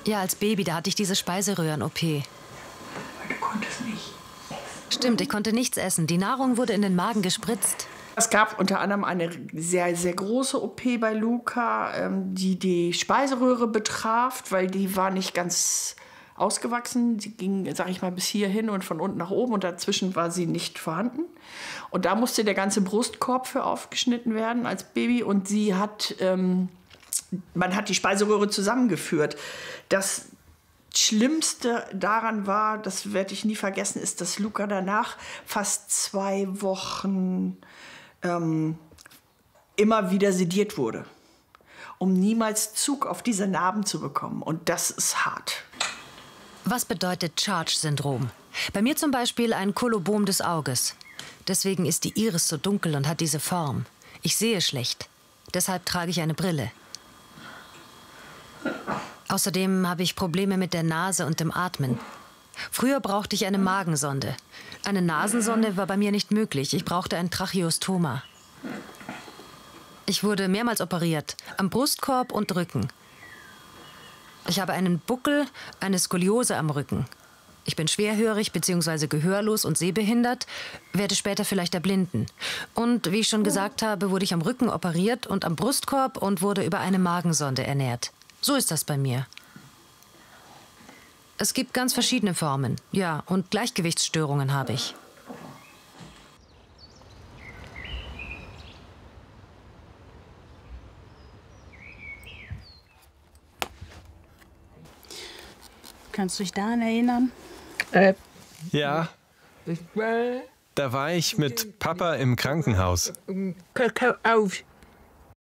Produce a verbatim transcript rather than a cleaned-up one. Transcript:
Ja, als Baby, da hatte ich diese Speiseröhren-O P. Du konntest nicht essen. Stimmt, ich konnte nichts essen. Die Nahrung wurde in den Magen gespritzt. Es gab unter anderem eine sehr, sehr große O P bei Luca, die die Speiseröhre betraf, weil die war nicht ganz ausgewachsen. Sie ging, sag ich mal, bis hierhin und von unten nach oben und dazwischen war sie nicht vorhanden. Und da musste der ganze Brustkorb für aufgeschnitten werden als Baby und sie hat, ähm, man hat die Speiseröhre zusammengeführt. Das Schlimmste daran war, das werde ich nie vergessen, ist, dass Luca danach fast zwei Wochen ähm, immer wieder sediert wurde, um niemals Zug auf diese Narben zu bekommen. Und das ist hart. Was bedeutet Charge-Syndrom? Bei mir zum Beispiel ein Kolobom des Auges. Deswegen ist die Iris so dunkel und hat diese Form. Ich sehe schlecht. Deshalb trage ich eine Brille. Außerdem habe ich Probleme mit der Nase und dem Atmen. Früher brauchte ich eine Magensonde. Eine Nasensonde war bei mir nicht möglich. Ich brauchte ein Tracheostoma. Ich wurde mehrmals operiert, am Brustkorb und Rücken. Ich habe einen Buckel, eine Skoliose am Rücken. Ich bin schwerhörig bzw. gehörlos und sehbehindert, werde später vielleicht erblinden. Und wie ich schon gesagt habe, wurde ich am Rücken operiert und am Brustkorb und wurde über eine Magensonde ernährt. So ist das bei mir. Es gibt ganz verschiedene Formen. Ja, und Gleichgewichtsstörungen habe ich. Kannst du dich daran erinnern? Äh. Ja. Da war ich mit Papa im Krankenhaus. Auf.